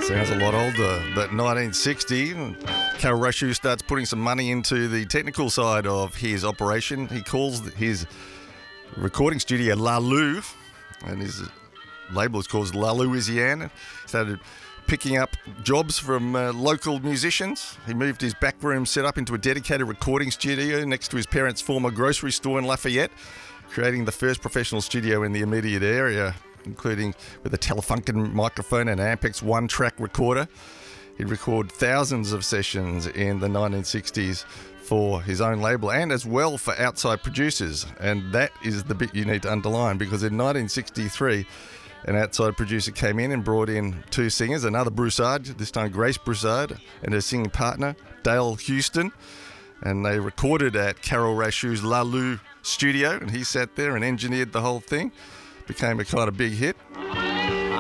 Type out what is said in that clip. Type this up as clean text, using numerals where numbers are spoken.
Sounds a lot older, but 1960, Carol Rashu starts putting some money into the technical side of his operation. He calls his recording studio La Lou, and his label is called La Louisiana. Started picking up jobs from local musicians. He moved his back room set up into a dedicated recording studio next to his parents' former grocery store in Lafayette, creating the first professional studio in the immediate area, including with a Telefunken microphone and an Ampex one-track recorder. He'd record thousands of sessions in the 1960s for his own label and as well for outside producers. And that is the bit you need to underline, because in 1963, an outside producer came in and brought in two singers, another Broussard, this time Grace Broussard, and her singing partner, Dale Houston. And they recorded at Carol Rashu's La Lou studio, and he sat there and engineered the whole thing. Became a kind of big hit.